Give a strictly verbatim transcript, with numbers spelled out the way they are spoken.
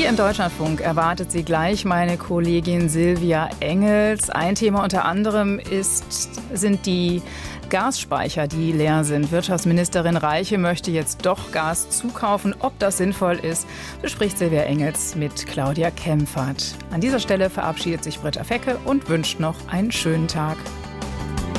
Hier im Deutschlandfunk erwartet Sie gleich meine Kollegin Silvia Engels. Ein Thema unter anderem ist, sind die Gasspeicher, die leer sind. Wirtschaftsministerin Reiche möchte jetzt doch Gas zukaufen. Ob das sinnvoll ist, bespricht Silvia Engels mit Claudia Kempfert. An dieser Stelle verabschiedet sich Britta Fecke und wünscht noch einen schönen Tag.